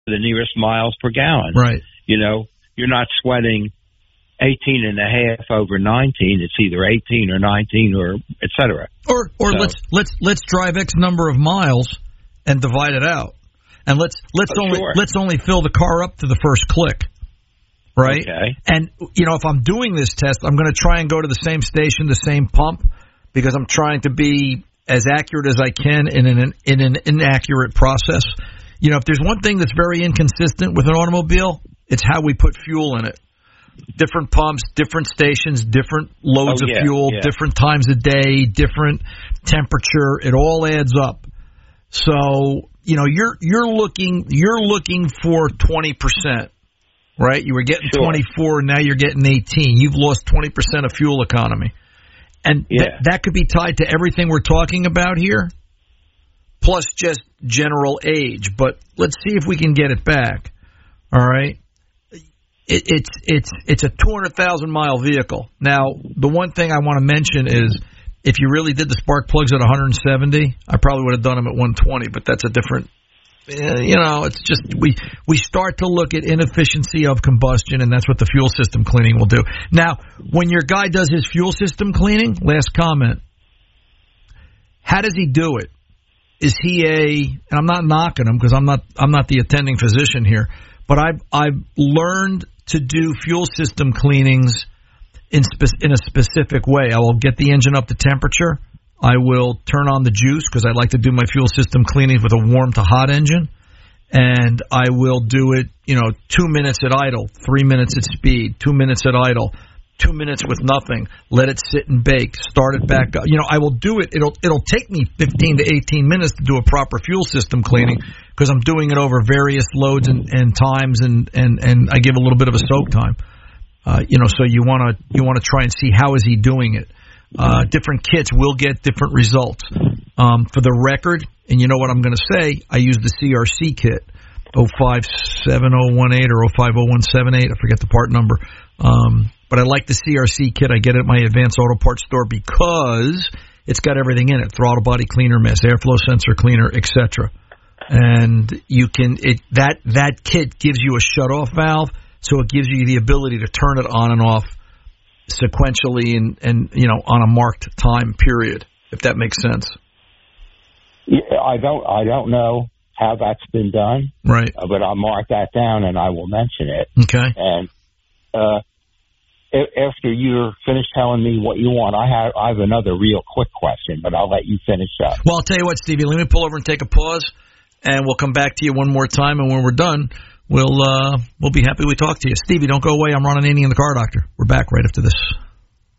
the nearest miles per gallon. Right. You know, you're not sweating 18.5 over 19. It's either 18 or 19 or et cetera. Or so, let's drive X number of miles and divide it out, and let's only fill the car up to the first click, right? Okay. And you know, if I'm doing this test, I'm going to try and go to the same station, the same pump, because I'm trying to be as accurate as I can in an inaccurate process. You know, if there's one thing that's very inconsistent with an automobile, it's how we put fuel in it. Different pumps, different stations, different loads of fuel, different times a day, different temperature. It all adds up. So, you know, you're looking for 20%, right? You were getting 24, now you're getting 18. You've lost 20% of fuel economy. And that could be tied to everything we're talking about here, plus just general age. But let's see if we can get it back. All right? It's a 200,000-mile vehicle. Now, the one thing I want to mention is if you really did the spark plugs at 170, I probably would have done them at 120, but that's a different, you know, it's just we start to look at inefficiency of combustion, and that's what the fuel system cleaning will do. Now, when your guy does his fuel system cleaning, last comment, how does he do it? Is he and I'm not knocking him because I'm not the attending physician here, but I've learned to do fuel system cleanings in a specific way. I will get the engine up to temperature. I will turn on the juice because I like to do my fuel system cleanings with a warm to hot engine. And I will do it, 2 minutes at idle, 3 minutes at speed, 2 minutes at idle, 2 minutes with nothing. Let it sit and bake. Start it back up. I will do it. It'll take me 15 to 18 minutes to do a proper fuel system cleaning because I'm doing it over various loads and times, and I give a little bit of a soak time. So you want to try and see how is he doing it. Different kits will get different results. For the record, and you know what I'm going to say, I use the CRC kit, 057018 or 050178. I forget the part number. But I like the CRC kit. I get it at my Advanced Auto Parts store because it's got everything in it: throttle body cleaner, mass airflow sensor cleaner, etc. And you can that kit gives you a shut-off valve, so it gives you the ability to turn it on and off sequentially and on a marked time period, if that makes sense. Yeah, I don't know how that's been done, right? But I'll mark that down and I will mention it. Okay. And after you're finished telling me what you want, I have another real quick question, but I'll let you finish up. Well, I'll tell you what, Stevie. Let me pull over and take a pause, and we'll come back to you one more time. And when we're done, we'll be happy we talked to you. Stevie, don't go away. I'm Ron Ananian, the Car Doctor. We're back right after this.